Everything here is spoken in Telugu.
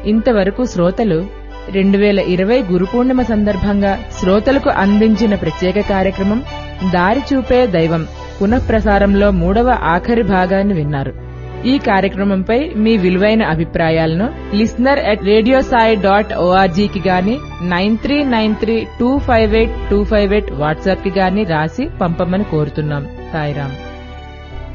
ఇంతవరకు శ్రోతలు 2020 గురు పూర్ణిమ సందర్భంగా శ్రోతలకు అందించిన ప్రత్యేక కార్యక్రమం దారి చూపే దైవం పునఃప్రసారంలో 3వ ఆఖరి భాగాన్ని విన్నారు. ఈ కార్యక్రమంపై మీ విలువైన అభిప్రాయాలను listener@radiosai.org కి గాని 9393258258 వాట్సాప్ కి గాని రాసి పంపమని కోరుతున్నాం. సాయిరాం.